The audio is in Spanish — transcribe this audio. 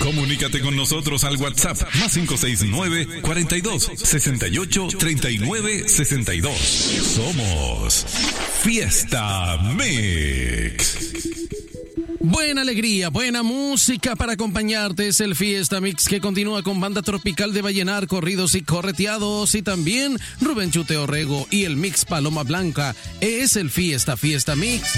Comunícate con nosotros al WhatsApp más 569 42 68 39 62. Somos Fiesta Mix. Buena alegría, buena música para acompañarte. Es el Fiesta Mix que continúa con banda tropical de Vallenar, corridos y correteados. Y también Rubén Chute Orrego y el Mix Paloma Blanca. Es el Fiesta Mix.